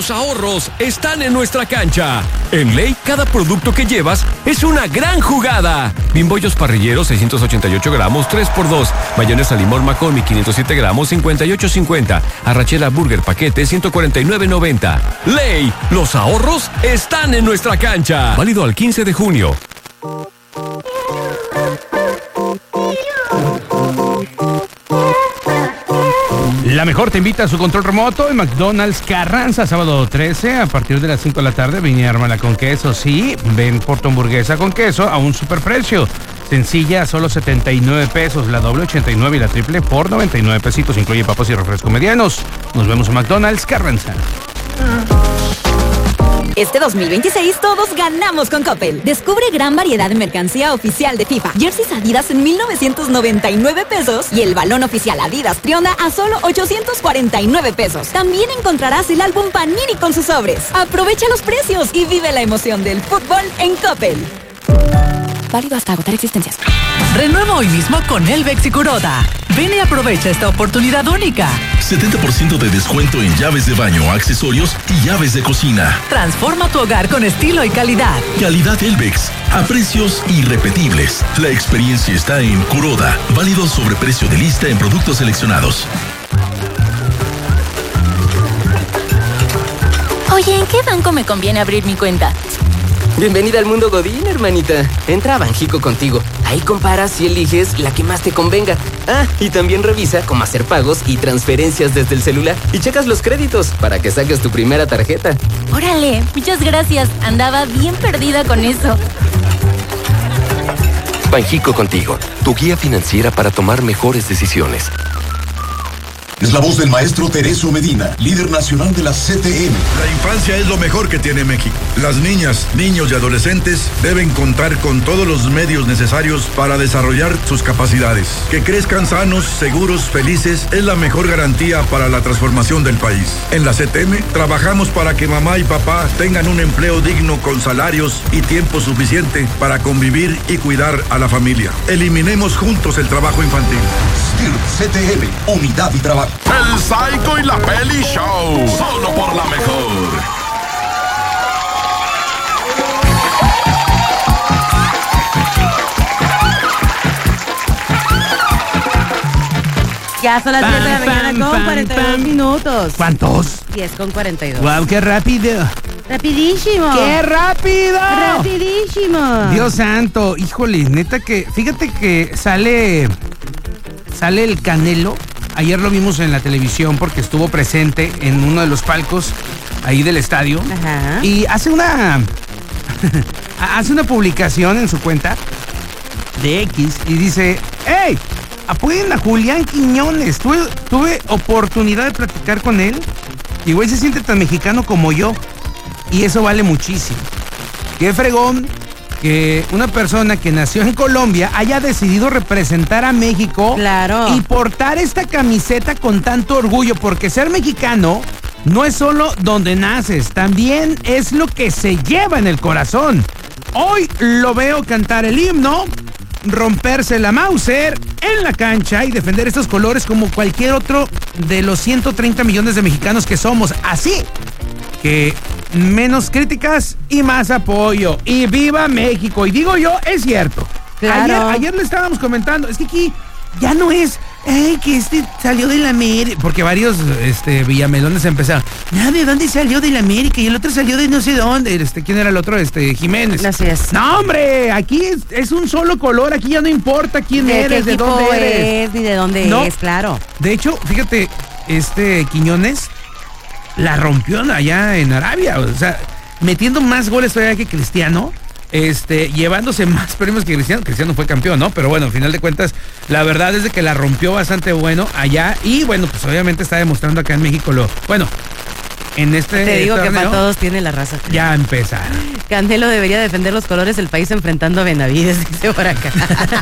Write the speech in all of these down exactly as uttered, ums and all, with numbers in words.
Los ahorros están en nuestra cancha. En Ley, cada producto que llevas es una gran jugada. Bimbollos parrilleros, seiscientos ochenta y ocho gramos, tres por dos. Mayonesa limón McCormick, quinientos siete gramos, cincuenta y ocho cincuenta. Arrachera Burger paquete, ciento cuarenta y nueve noventa. Ley, los ahorros están en nuestra cancha. Válido al quince de junio. La Mejor te invita a su control remoto en McDonald's Carranza, sábado trece, a partir de las cinco de la tarde. Ven y ármala con queso. Sí, ven por tu hamburguesa con queso a un superprecio. Sencilla, solo setenta y nueve pesos. La doble ochenta y nueve y la triple por noventa y nueve pesitos. Incluye papas y refresco medianos. Nos vemos en McDonald's Carranza. Este dos mil veintiséis todos ganamos con Coppel. Descubre gran variedad de mercancía oficial de FIFA. Jerseys Adidas en mil novecientos noventa y nueve pesos y el balón oficial Adidas Trionda a solo ochocientos cuarenta y nueve pesos. También encontrarás el álbum Panini con sus sobres. Aprovecha los precios y vive la emoción del fútbol en Coppel. Válido hasta agotar existencias. Renueva hoy mismo con Elvex y Kuroda. Ven y aprovecha esta oportunidad única. setenta por ciento de descuento en llaves de baño, accesorios y llaves de cocina. Transforma tu hogar con estilo y calidad. Calidad Elvex, a precios irrepetibles. La experiencia está en Kuroda. Válido sobre precio de lista en productos seleccionados. Oye, ¿en qué banco me conviene abrir mi cuenta? Bienvenida al mundo Godín, hermanita. Entra a Banjico Contigo. Ahí comparas y eliges la que más te convenga. Ah, y también revisa cómo hacer pagos y transferencias desde el celular. Y checas los créditos para que saques tu primera tarjeta. Órale, muchas gracias. Andaba bien perdida con eso. Banjico Contigo, tu guía financiera para tomar mejores decisiones. Es la voz del maestro Tereso Medina, líder nacional de la C T M. La infancia es lo mejor que tiene México. Las niñas, niños y adolescentes deben contar con todos los medios necesarios para desarrollar sus capacidades. Que crezcan sanos, seguros, felices es la mejor garantía para la transformación del país. En la C T M trabajamos para que mamá y papá tengan un empleo digno con salarios y tiempo suficiente para convivir y cuidar a la familia. Eliminemos juntos el trabajo infantil. S T I R C T M, unidad y trabajo. El Psycho y la Peli Show, solo por la mejor. Ya son las diez de la mañana con cuarenta y dos minutos. ¿Cuántos? diez con cuarenta y dos. ¡Wow, qué rápido! ¡Rapidísimo! ¡Qué rápido! ¡Rapidísimo! Dios santo, híjole, neta que, fíjate que sale, sale el Canelo. Ayer lo vimos en la televisión porque estuvo presente en uno de los palcos ahí del estadio. Ajá. Y hace una hace una publicación en su cuenta de X y dice: ¡Hey! Apoyen a Julián Quiñones. Tuve, tuve oportunidad de platicar con él y güey se siente tan mexicano como yo. Y eso vale muchísimo. Qué fregón que una persona que nació en Colombia haya decidido representar a México. Claro. Y portar esta camiseta con tanto orgullo, porque ser mexicano no es solo donde naces, también es lo que se lleva en el corazón. Hoy lo veo cantar el himno, romperse la Mauser en la cancha y defender estos colores como cualquier otro de los ciento treinta millones de mexicanos que somos. Así que menos críticas y más apoyo. Y viva México. Y digo yo, es cierto. Claro. Ayer, ayer le estábamos comentando, es que aquí ya no es, ay, que este salió de la América, porque varios este, villamelones empezaron, no, ¿de dónde salió de la América? Y el otro salió de no sé dónde. Este, ¿quién era el otro? Este, Jiménez. Así es. No, hombre, aquí es, es un solo color, aquí ya no importa quién ¿De eres, qué de dónde equipo eres. es, ni de dónde No. es, claro. De hecho, fíjate, este Quiñones la rompió allá en Arabia, o sea, metiendo más goles todavía que Cristiano, este, llevándose más premios que Cristiano. Cristiano fue campeón, ¿no? Pero bueno, al final de cuentas, la verdad es de que la rompió bastante bueno allá y bueno, pues obviamente está demostrando acá en México lo, bueno, en este Te digo torneo, que para todos tiene la raza. Ya empezar. Canelo debería defender los colores del país enfrentando a Benavides, dice por acá.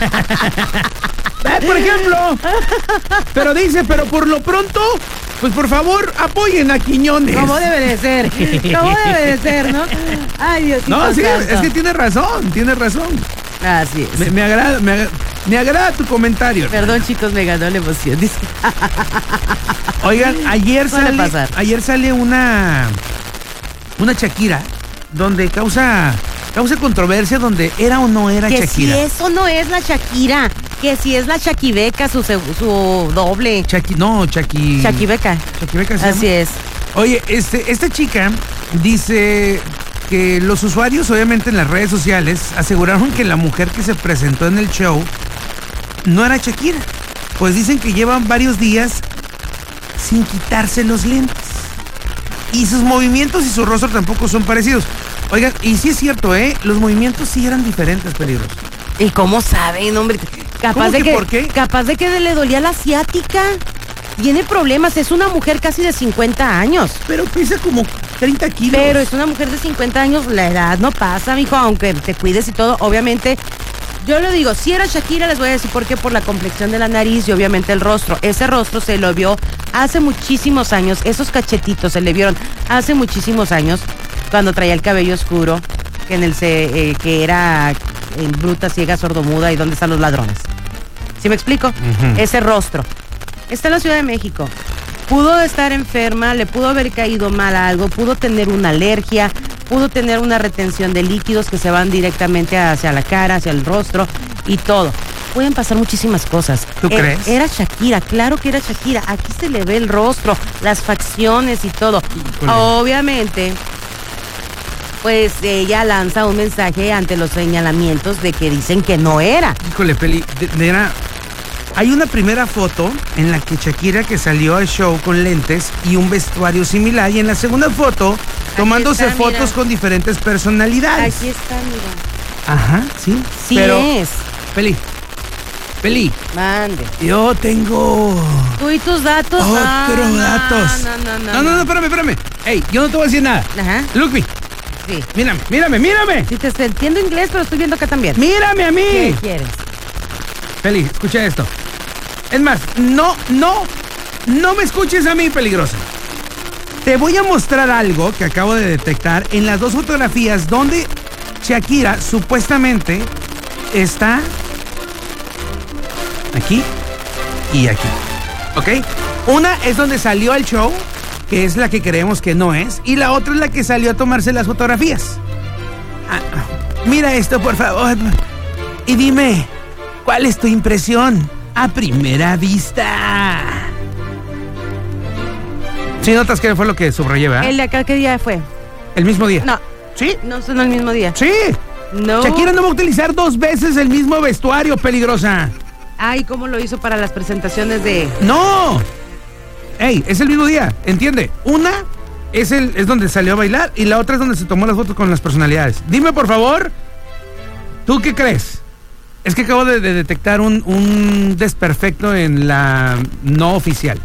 Eh, por ejemplo. Pero dice, pero por lo pronto, pues por favor, apoyen a Quiñones. Como debe de ser. Como debe de ser, ¿no? Ay, Diosito No, sí, santo. es que tiene razón, tiene razón. Así es. Me, me agrada, me, agrada, me agrada tu comentario. Perdón, chicos, me ganó la emoción. Dice. Oigan, ayer Suele sale, pasar. ayer sale una una Shakira, donde causa, causa controversia, donde era o no era que Shakira. Que si eso no es la Shakira, que si es la Shakibeca, su, su doble. Shaki, no, Shaki... Shakibeca. Shakibeca, ¿sí? Así es. Oye, este, esta chica dice que los usuarios, obviamente en las redes sociales, aseguraron que la mujer que se presentó en el show no era Shakira. Pues dicen que llevan varios días sin quitarse los lentes. Y sus movimientos y su rostro tampoco son parecidos. Oigan, y sí es cierto, ¿eh? Los movimientos sí eran diferentes, peligrosos. ¿Y cómo saben, hombre? Capaz de que, ¿por qué? Capaz de que le dolía la asiática. Tiene problemas, es una mujer casi de cincuenta años. Pero pesa como treinta kilos. Pero es una mujer de cincuenta años, la edad no pasa, mijo, aunque te cuides y todo. Obviamente, yo lo digo, si era Shakira, les voy a decir por qué, por la complexión de la nariz y obviamente el rostro. Ese rostro se lo vio hace muchísimos años, esos cachetitos se le vieron hace muchísimos años, cuando traía el cabello oscuro, que en el se, eh, que era en bruta, ciega, sordomuda y dónde están los ladrones. ¿Sí me explico? Uh-huh. Ese rostro. Está en la Ciudad de México. Pudo estar enferma, le pudo haber caído mal algo, pudo tener una alergia, pudo tener una retención de líquidos que se van directamente hacia la cara, hacia el rostro y todo. Pueden pasar muchísimas cosas. ¿Tú eh, crees? Era Shakira, claro que era Shakira. Aquí se le ve el rostro, las facciones y todo. Híjole. Obviamente, pues ella lanza un mensaje ante los señalamientos de que dicen que no era. Híjole, Peli, de, de era... Hay una primera foto en la que Shakira que salió al show con lentes y un vestuario similar, y en la segunda foto tomándose está, fotos mira. con diferentes personalidades. Aquí está, mira. Ajá, sí. Sí pero, es. Peli, Peli. Mande. Yo tengo... ¿Tú y tus datos? Otros no, datos. No, no, no. No, no, no, espérame, espérame. Ey, yo no te voy a decir nada. Ajá. Look me. Sí. Mírame, mírame, mírame. Sí, te entiendo inglés, pero estoy viendo acá también. Mírame a mí. ¿Qué quieres? Peli, escucha esto. Es más, no, no, no me escuches a mí, peligrosa. Te voy a mostrar algo que acabo de detectar en las dos fotografías donde Shakira supuestamente está aquí y aquí. ¿Ok? Una es donde salió al show, que es la que creemos que no es, y la otra es la que salió a tomarse las fotografías. Ah, mira esto, por favor, y dime, ¿cuál es tu impresión a primera vista? ¿Sí notas qué fue lo que subrayé, verdad? ¿El de acá qué día fue? ¿El mismo día? No. ¿Sí? No son el mismo día. Sí. No. Shakira no va a utilizar dos veces el mismo vestuario, peligrosa. Ay, ¿cómo lo hizo para las presentaciones de...? ¡No! Ey, es el mismo día, ¿entiende? Una es, el, es donde salió a bailar y la otra es donde se tomó las fotos con las personalidades. Dime, por favor, ¿tú qué crees? Es que acabo de, de detectar un, un desperfecto en la no oficial.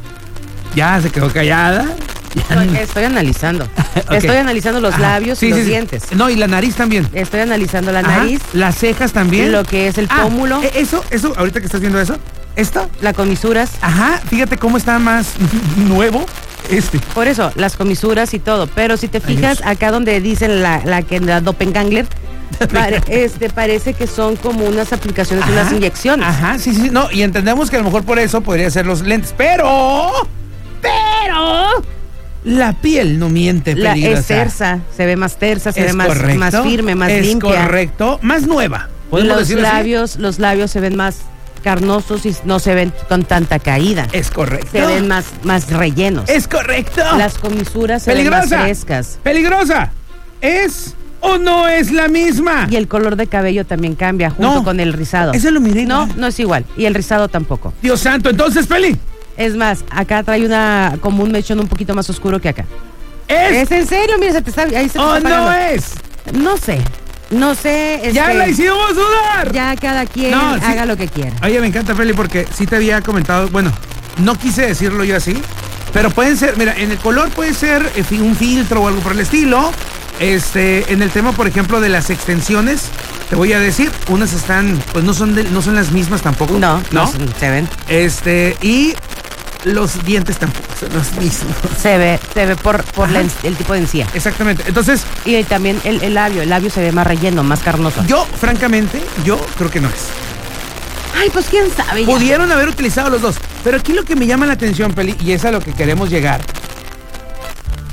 Ya se quedó callada. Estoy, estoy analizando. Okay. Estoy analizando los Ajá. labios sí, y los sí, dientes. Sí. No, y la nariz también. Estoy analizando la Ajá. nariz. Las cejas también. Lo que es el ah, pómulo. Eso, eso, ahorita que estás viendo eso. ¿Esto? Las comisuras. Ajá, fíjate cómo está más nuevo este. Por eso, las comisuras y todo. Pero si te fijas, Ay, acá donde dicen la, la que la Doppelganger, pare, este, parece que son como unas aplicaciones, Ajá. unas inyecciones. Ajá, sí, sí, no, y entendemos que a lo mejor por eso podría ser los lentes, pero... Pero... La piel no miente, peligrosa. La es tersa, se ve más tersa, se es ve más, más firme, más es limpia. Es correcto, más nueva. Los labios, así? los labios se ven más carnosos y no se ven con tanta caída. Es correcto. Se ven más, más rellenos. Es correcto. Las comisuras se peligrosa, ven más frescas. Peligrosa. ¿Es o no es la misma? Y el color de cabello también cambia junto no, con el rizado. Eso lo miré. No, no es igual. Y el rizado tampoco. Dios santo, entonces, Peli. Es más, acá trae una como un mechón un poquito más oscuro que acá. ¿Es? ¿Es en serio? Mira, se te está, ahí se te ¿O está no es? No sé. No sé. ¡Ya este, la hicimos dudar! Ya cada quien no, sí. haga lo que quiera. Oye, me encanta, Feli, porque sí te había comentado, bueno, no quise decirlo yo así, pero pueden ser, mira, en el color puede ser un filtro o algo por el estilo. Este, en el tema, por ejemplo, de las extensiones, te voy a decir, unas están, pues no son de, no son las mismas tampoco. No, no, no se ven. Este, y los dientes tampoco son los mismos. Se ve, se ve por, por la, el tipo de encía. Exactamente. Entonces. Y también el, el labio, el labio se ve más relleno, más carnoso. Yo, francamente, yo creo que no es. Ay, pues quién sabe. Pudieron ya. haber utilizado los dos. Pero aquí lo que me llama la atención, Peli, y es a lo que queremos llegar.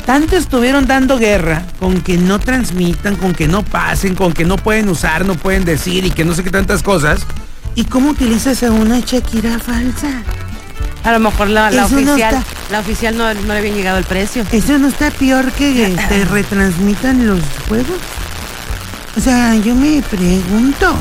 Tanto estuvieron dando guerra con que no transmitan, con que no pasen, con que no pueden usar, no pueden decir y que no sé qué tantas cosas. ¿Y cómo utilizas a una Shakira falsa? A lo mejor la, la Eso no oficial, está- la oficial no, no le había llegado el precio. ¿Eso no está peor que te retransmitan los juegos? O sea, yo me pregunto,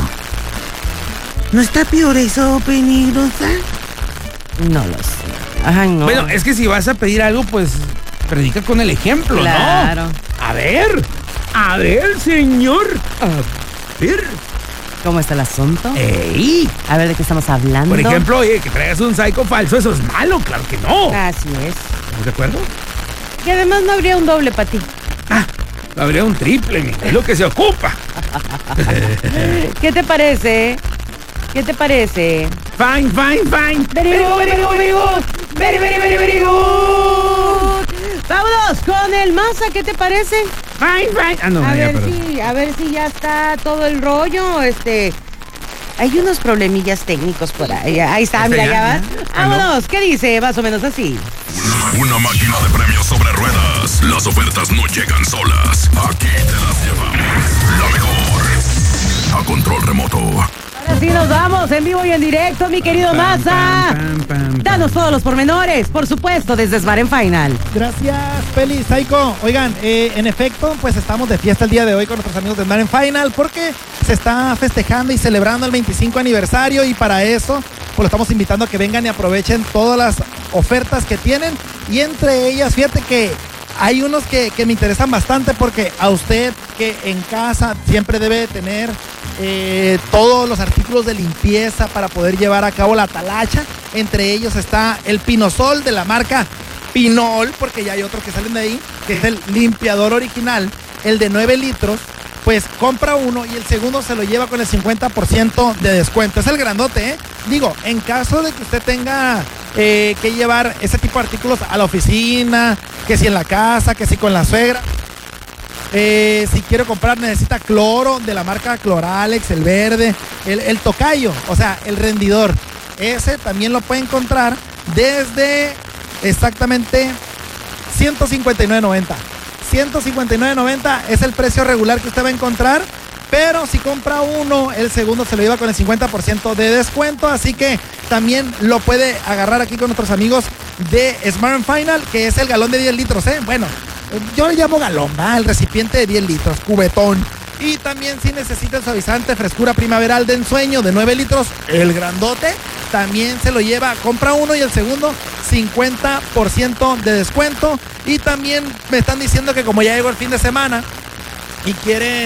¿no está peor eso, peligrosa? No lo sé. Ay, no. Bueno, es que si vas a pedir algo, pues predica con el ejemplo, Claro. ¿no? A ver, a ver, señor, a ver. ¿Cómo está el asunto? ¡Ey! A ver, ¿de qué estamos hablando? Por ejemplo, oye, que traigas un psycho falso, eso es malo, claro que no. Así es. ¿Estás de acuerdo? Y además no habría un doble para ti. Habría un triple, mi, es lo que se ocupa. ¿Qué te parece? ¿Qué te parece? Fine, fine, fine. Very good, very good, very good. Very, very, very, very good. Vámonos con el Maza, ¿qué te parce? Fine, fine. Ah, no, a ya, ver perdón. si, a ver si ya está todo el rollo, este. Hay unos problemillas técnicos por ahí. Ahí está, Este mira, ya, ya va. ya. Vámonos, ¿qué dice? Más o menos así. Una máquina de premios sobre ruedas. Las ofertas no llegan solas. Aquí te las llevamos. La mejor. A control remoto. Ahora sí nos vamos en vivo y en directo, mi querido Maza. Danos todos los pormenores, por supuesto, desde Smart Final. Gracias, Peli, Psycho. Oigan, eh, en efecto, pues estamos de fiesta el día de hoy con nuestros amigos de Smart Final porque se está festejando y celebrando el veinticinco aniversario y para eso, pues lo estamos invitando a que vengan y aprovechen todas las ofertas que tienen y entre ellas, fíjate que hay unos que, que me interesan bastante porque a usted que en casa siempre debe tener eh, todos los artículos de limpieza para poder llevar a cabo la talacha. Entre ellos está el Pinosol de la marca Pinol, porque ya hay otros que salen de ahí, que es el limpiador original, el de nueve litros. Pues compra uno y el segundo se lo lleva con el cincuenta por ciento de descuento. Es el grandote, ¿eh? Digo, en caso de que usted tenga eh, que llevar ese tipo de artículos a la oficina, que si en la casa, que si con la suegra. Eh, si quiere comprar, necesita cloro de la marca Cloralex, el verde, el, el tocayo, o sea, el rendidor. Ese también lo puede encontrar desde exactamente ciento cincuenta y nueve noventa. ciento cincuenta y nueve noventa es el precio regular que usted va a encontrar, pero si compra uno, el segundo se lo lleva con el cincuenta por ciento de descuento, así que también lo puede agarrar aquí con nuestros amigos de Smart Final, que es el galón de diez litros, ¿eh? Bueno, yo le llamo galón, ¿va? El recipiente de diez litros, cubetón. Y también si necesita el suavizante frescura primaveral de ensueño de nueve litros, el grandote, también se lo lleva, compra uno y el segundo cincuenta por ciento de descuento. Y también me están diciendo que como ya llegó el fin de semana y quieren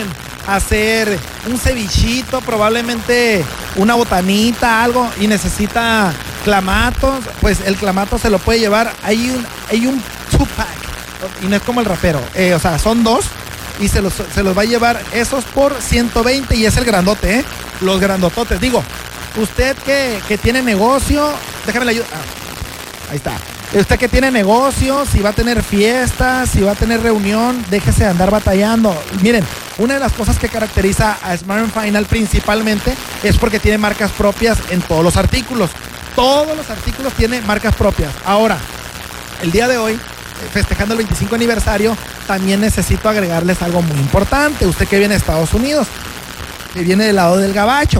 hacer un cevichito, probablemente una botanita, algo, y necesita clamatos, pues el clamato se lo puede llevar. Hay un, hay un two-pack, y no es como el rapero, eh, o sea, son dos, y se los, se los va a llevar esos por ciento veinte, y es el grandote, ¿eh? Los grandototes. Digo, usted que, que tiene negocio, déjame la ayuda. Ah, ahí está. Usted que tiene negocio, si va a tener fiestas, si va a tener reunión, déjese de andar batallando. Miren, una de las cosas que caracteriza a Smart Final principalmente es porque tiene marcas propias en todos los artículos. Todos los artículos tienen marcas propias. Ahora, el día de hoy, festejando el veinticinco aniversario, también necesito agregarles algo muy importante. Usted que viene de Estados Unidos, que viene del lado del gabacho,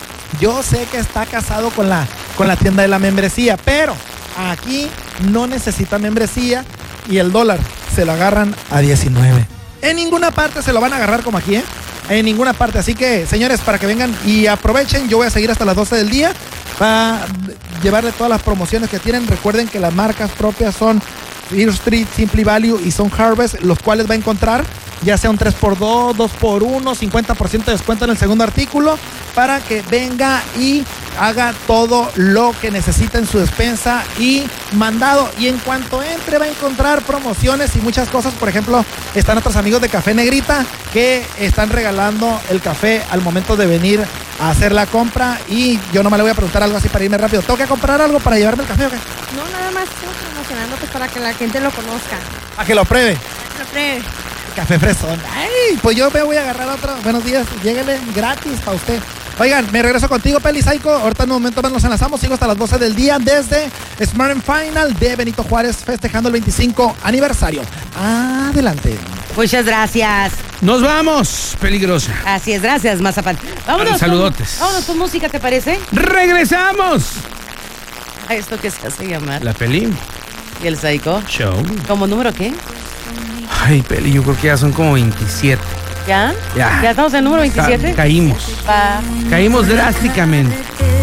yo sé que está casado con la, con la tienda de la membresía, pero aquí no necesita membresía y el dólar se lo agarran a diecinueve. En ninguna parte se lo van a agarrar como aquí, ¿eh? En ninguna parte. Así que, señores, para que vengan y aprovechen, yo voy a seguir hasta las doce del día para llevarle todas las promociones que tienen. Recuerden que las marcas propias son Fear Street, Simply Value y Son Harvest, los cuales va a encontrar ya sea un tres por dos, dos por uno, cincuenta por ciento de descuento en el segundo artículo, para que venga y haga todo lo que necesita en su despensa y mandado. Y en cuanto entre va a encontrar promociones y muchas cosas. Por ejemplo, están nuestros amigos de Café Negrita que están regalando el café al momento de venir a hacer la compra. Y yo no me le voy a preguntar algo así para irme rápido. ¿Tengo que comprar algo para llevarme el café o qué? No, nada más estoy promocionando pues para que la gente lo conozca. A que lo pruebe. Que lo pruebe. Café fresón. Ay, pues yo me voy a agarrar otro. Buenos días, lléguele gratis para usted. Oigan, me regreso contigo, Peli Psycho. Ahorita en un momento más nos enlazamos. Sigo hasta las doce del día desde Smart and Final de Benito Juárez, festejando el veinticinco aniversario. Adelante. Muchas gracias. Nos vamos, peligrosa. Así es, gracias, Mazapán. Vámonos. Saludotes. Con, vámonos con música, ¿te parece? ¡Regresamos! A esto que se hace llamar. La Peli. ¿Y el Psycho? Show. ¿Como número qué? Ay, Peli, yo creo que ya son como veintisiete. ¿Ya? Ya. ¿Ya estamos en el número veintisiete? Ca- caímos. Va. Caímos drásticamente.